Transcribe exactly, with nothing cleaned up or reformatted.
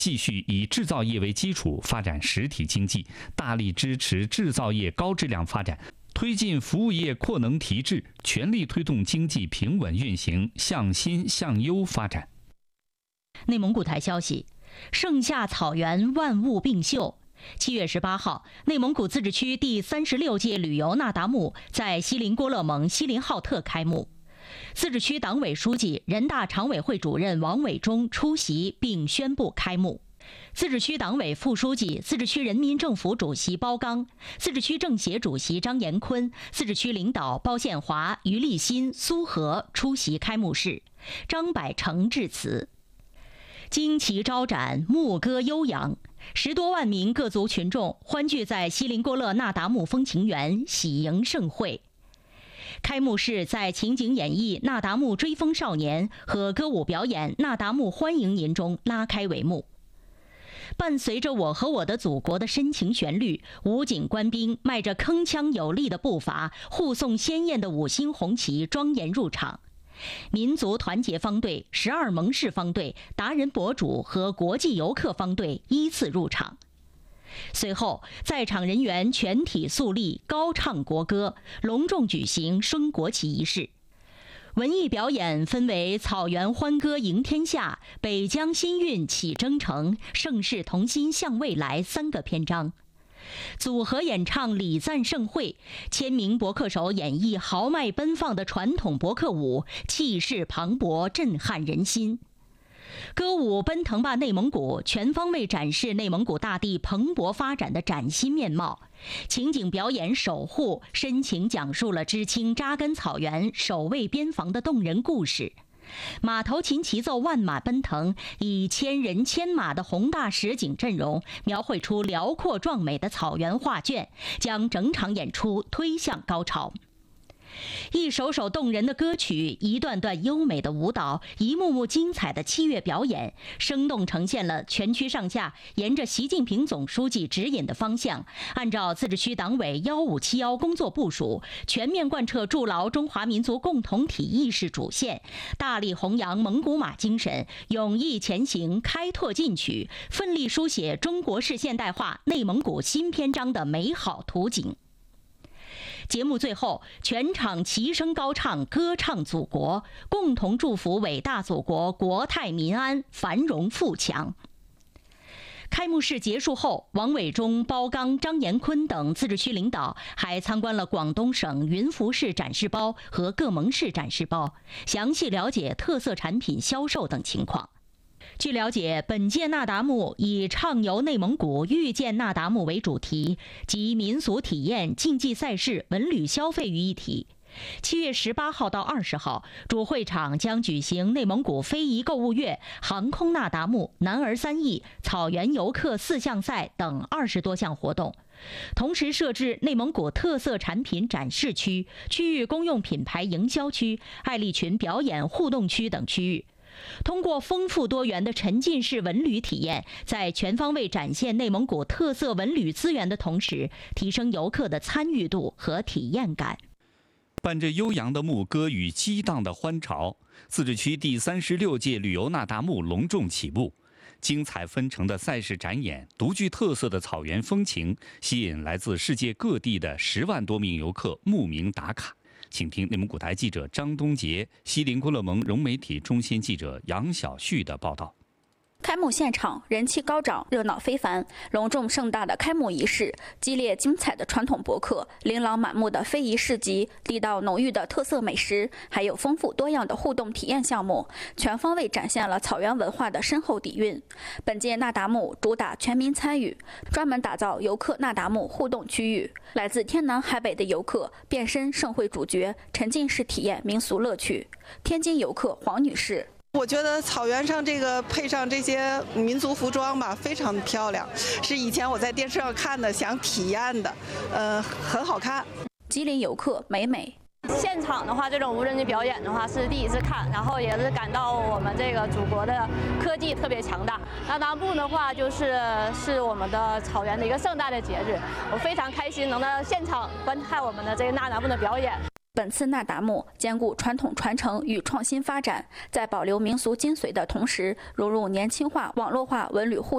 继续以制造业为基础发展实体经济，大力支持制造业高质量发展，推进服务业扩能提质，全力推动经济平稳运行，向新向优发展。 内蒙古台消息，盛夏草原万物并秀。七月十八号，内蒙古自治区第三十六届旅游那达慕在锡林郭勒盟锡林浩特开幕。自治区党委书记、人大常委会主任王伟忠出席并宣布开幕。自治区党委副书记、自治区人民政府主席包刚，自治区政协主席张延坤，自治区领导包宪华、于立新、苏和出席开幕式，张百成致辞。旌旗招展，牧歌悠扬，十多万名各族群众欢聚在锡林郭勒那达慕风情园，喜迎盛会。开幕式在情景演绎《那达慕追风少年》和歌舞表演《那达慕欢迎您》中拉开帷幕。伴随着我和我的祖国的深情旋律，武警官兵迈着铿锵有力的步伐，护送鲜艳的五星红旗庄严入场。民族团结方队、十二盟士方队、达人博主和国际游客方队依次入场。随后，在场人员全体肃立，高唱国歌，隆重举行升国旗仪式。文艺表演分为草原欢歌迎天下、北疆新韵启征程、盛世同心向未来三个篇章。组合演唱礼赞盛会，千名博客手演绎豪迈奔放的传统博客舞，气势磅礴，震撼人心。歌舞奔腾吧内蒙古，全方位展示内蒙古大地蓬勃发展的崭新面貌。情景表演守护，深情讲述了知青扎根草原、守卫边防的动人故事。马头琴齐奏，万马奔腾，以千人千马的宏大实景阵容，描绘出辽阔壮美的草原画卷，将整场演出推向高潮。一首首动人的歌曲，一段段优美的舞蹈，一幕幕精彩的器乐表演，生动呈现了全区上下沿着习近平总书记指引的方向，按照自治区党委幺五七幺工作部署，全面贯彻筑牢中华民族共同体意识主线，大力弘扬蒙古马精神，勇毅前行，开拓进取，奋力书写中国式现代化内蒙古新篇章的美好图景。节目最后，全场齐声高唱，歌唱祖国，共同祝福伟大祖国国泰民安，繁荣富强。开幕式结束后，王伟忠、包刚、张延坤等自治区领导还参观了广东省云浮市展示包和各盟市展示包，详细了解特色产品销售等情况。据了解，本届那达慕以畅游内蒙古、遇见那达慕为主题，集民俗体验、竞技赛事、文旅消费于一体。七月十八号到二十号，主会场将举行内蒙古非遗购物月、航空那达慕、男儿三艺、草原游客四项赛等二十多项活动。同时设置内蒙古特色产品展示区、区域公用品牌营销区、爱丽群表演互动区等区域。通过丰富多元的沉浸式文旅体验，在全方位展现内蒙古特色文旅资源的同时，提升游客的参与度和体验感。 伴着悠扬的牧歌与激荡的欢潮，自治区第三十六届旅游那达慕隆重起步。精彩纷呈的赛事展演，独具特色的草原风情，吸引来自世界各地的十万多名游客慕名打卡。请听内蒙古台记者张东杰、锡林郭勒盟融媒体中心记者杨晓旭的报道。 开幕现场人气高涨，热闹非凡。隆重盛大的开幕仪式，激烈精彩的传统博客，琳琅满目的非遗市集，地道浓郁的特色美食，还有丰富多样的互动体验项目，全方位展现了草原文化的深厚底蕴。本届那达慕主打全民参与，专门打造游客那达慕互动区域，来自天南海北的游客变身盛会主角，沉浸式体验民俗乐趣。天津游客黄女士。 我觉得草原上这个配上这些民族服装吧，非常的漂亮，是以前我在电视上看的，想体验的，呃，很好看。 吉林游客美美。 现场的话，这种无人机表演的话是第一次看，然后也是感到我们这个祖国的科技特别强大。那达慕的话，就是是我们的草原的一个盛大的节日，我非常开心能到现场观看我们的这个那达慕的表演。 本次那达慕兼顾传统传承与创新发展，在保留民俗精髓的同时，融入年轻化、网络化文旅互